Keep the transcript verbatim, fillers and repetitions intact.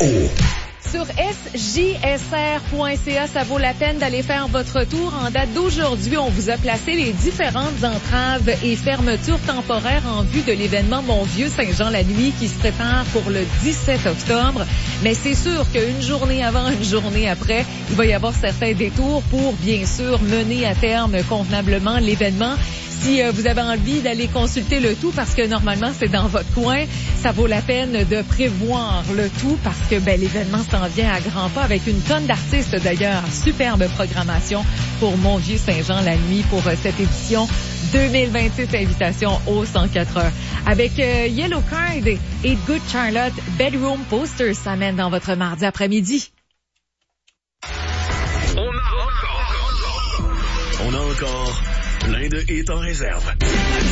Sur S J S R point C A, ça vaut la peine d'aller faire votre tour. En date d'aujourd'hui, on vous a placé les différentes entraves et fermetures temporaires en vue de l'événement Mon Vieux Saint-Jean la nuit qui se prépare pour le dix-sept octobre. Mais c'est sûr qu'une journée avant, une journée après, il va y avoir certains détours pour, bien sûr, mener à terme convenablement l'événement. Si euh, vous avez envie d'aller consulter le tout, parce que normalement c'est dans votre coin, ça vaut la peine de prévoir le tout parce que ben, l'événement s'en vient à grands pas avec une tonne d'artistes d'ailleurs. Superbe programmation pour Mon Vieux Saint-Jean la nuit pour euh, cette édition deux mille vingt-six, invitation au cent quatre heures. Avec euh, Yellow Card et Good Charlotte, Bedroom Posters s'amène dans votre mardi après-midi. On a encore, on a encore plein de hits en réserve.